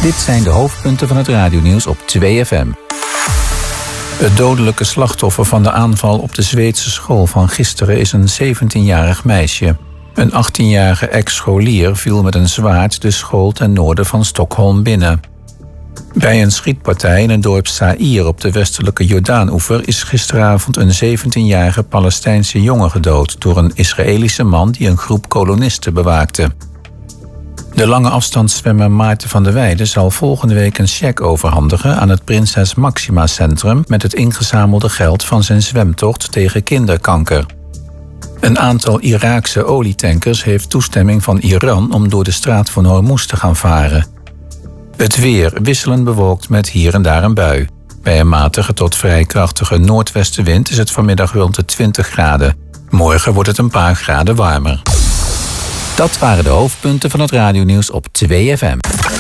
Dit zijn de hoofdpunten van het radionieuws op 2FM. Het dodelijke slachtoffer van de aanval op de Zweedse school van gisteren is een 17-jarig meisje. Een 18-jarige ex-scholier viel met een zwaard de school ten noorden van Stockholm binnen. Bij een schietpartij in het dorp Zaïr op de westelijke Jordaanoever is gisteravond een 17-jarige Palestijnse jongen gedood door een Israëlische man die een groep kolonisten bewaakte. De lange afstandszwemmer Maarten van der Weijden zal volgende week een cheque overhandigen aan het Prinses Maxima Centrum met het ingezamelde geld van zijn zwemtocht tegen kinderkanker. Een aantal Iraakse olietankers heeft toestemming van Iran om door de straat van Hormuz te gaan varen. Het weer wisselend bewolkt met hier en daar een bui. Bij een matige tot vrij krachtige noordwestenwind is het vanmiddag rond de 20 graden. Morgen wordt het een paar graden warmer. Dat waren de hoofdpunten van het radionieuws op 2FM.